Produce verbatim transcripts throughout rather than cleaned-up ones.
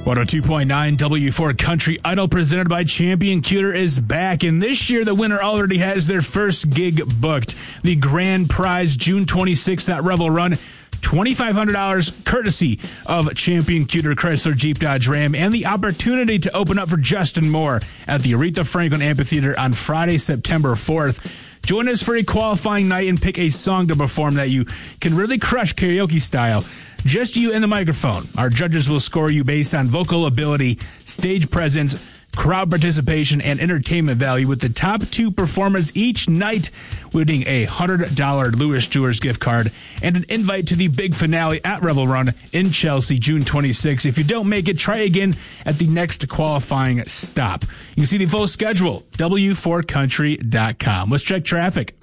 one oh two point nine W four Country Idol presented by Champion Cuter is back, and this year the winner already has their first gig booked. The grand prize, June twenty-sixth at Revel Run, twenty-five hundred dollars courtesy of Champion Cuter Chrysler Jeep Dodge Ram, and the opportunity to open up for Justin Moore at the Aretha Franklin Amphitheater on Friday, September fourth. Join us for a qualifying night and pick a song to perform that you can really crush karaoke style. Just you and the microphone. Our judges will score you based on vocal ability, stage presence, crowd participation, and entertainment value, with the top two performers each night winning a one hundred dollars Louis Jewelers gift card and an invite to the big finale at Revel Run in Chelsea, June twenty-sixth. If you don't make it, try again at the next qualifying stop. You can see the full schedule, W four country dot com. Let's check traffic.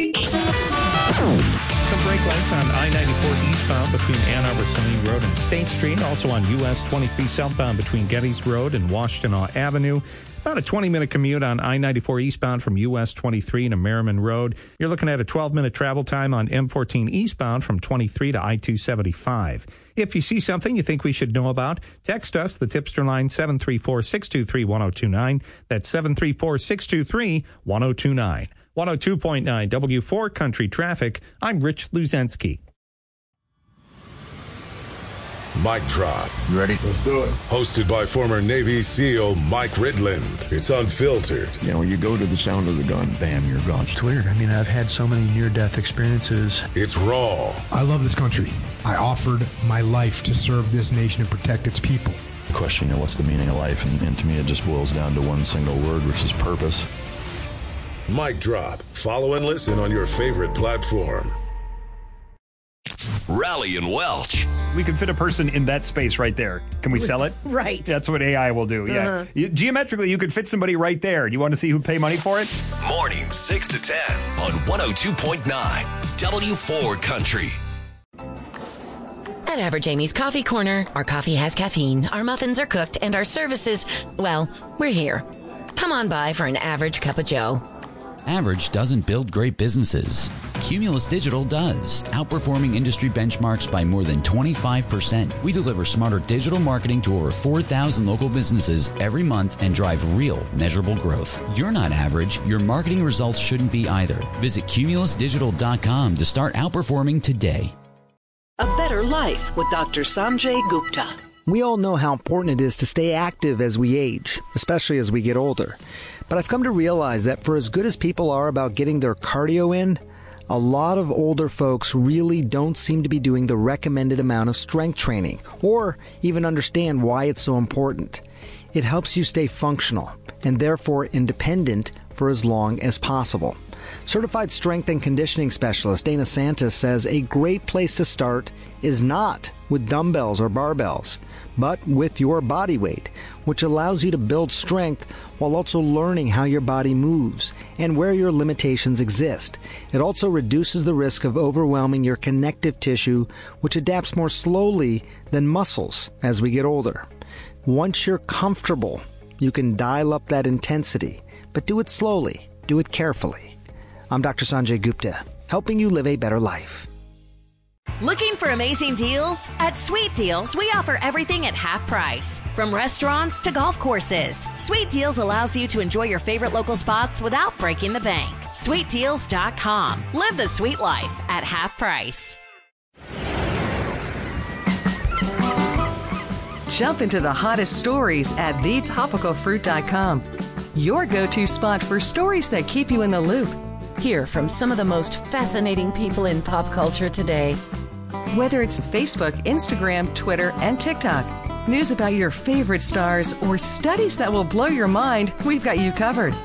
Some brake lights on I ninety-four eastbound between Ann Arbor, Saline Road and State Street. Also on U S twenty-three southbound between Gettys Road and Washtenaw Avenue. About a twenty-minute commute on I ninety-four eastbound from U S twenty-three to Merriman Road. You're looking at a twelve-minute travel time on M fourteen eastbound from twenty-three to I two seventy-five. If you see something you think we should know about, text us, the tipster line, seven three four, six two three, one oh two nine. That's seven three four, six two three, one oh two nine. one oh two point nine W four Country Traffic. I'm Rich Luzensky. Mic Drop. You ready? Let's do it. Hosted by former Navy SEAL Mike Ridland. It's unfiltered. You know, you go to the sound of the gun, bam, you're gone. It's weird. I mean, I've had so many near-death experiences. It's raw. I love this country. I offered my life to serve this nation and protect its people. The question, you know, what's the meaning of life? And, and to me, it just boils down to one single word, which is purpose. Mic Drop. Follow and listen on your favorite platform. Rally and Welch. We can fit a person in that space right there. Can we sell it? Right. That's what A I will do. Yeah. Uh-huh. You, geometrically, you could fit somebody right there. Do you want to see who'd pay money for it? Mornings six to ten on one oh two point nine W four Country. At Average Amy's Coffee Corner, our coffee has caffeine, our muffins are cooked, and our services, well, we're here. Come on by for an average cup of joe. Average doesn't build great businesses. Cumulus Digital does, outperforming industry benchmarks by more than twenty-five percent. We deliver smarter digital marketing to over four thousand local businesses every month and drive real, measurable growth. You're not average. Your marketing results shouldn't be either. Visit cumulus digital dot com to start outperforming today. A better life with Doctor Sanjay Gupta. We all know how important it is to stay active as we age, especially as we get older. But I've come to realize that for as good as people are about getting their cardio in, a lot of older folks really don't seem to be doing the recommended amount of strength training, or even understand why it's so important. It helps you stay functional, and therefore independent for as long as possible. Certified strength and conditioning specialist Dana Santos says a great place to start is not with dumbbells or barbells, but with your body weight, which allows you to build strength while also learning how your body moves and where your limitations exist. It also reduces the risk of overwhelming your connective tissue, which adapts more slowly than muscles as we get older. Once you're comfortable, you can dial up that intensity, but do it slowly, do it carefully. I'm Doctor Sanjay Gupta, helping you live a better life. Looking for amazing deals? At Sweet Deals, we offer everything at half price. From restaurants to golf courses, Sweet Deals allows you to enjoy your favorite local spots without breaking the bank. sweet deals dot com. Live the sweet life at half price. Jump into the hottest stories at the topical fruit dot com. Your go-to spot for stories that keep you in the loop. Hear from some of the most fascinating people in pop culture today. Whether it's Facebook, Instagram, Twitter, and TikTok, news about your favorite stars, or studies that will blow your mind, we've got you covered.